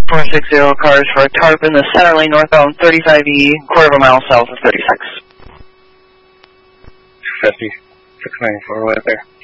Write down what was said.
460 cars for a tarp in the center lane northbound 35E, quarter of a mile south of 36. 50, 694 right there.